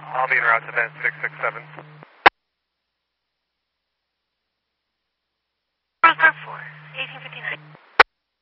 I'll be en route to vent 667. Brooklyn 4, 1859.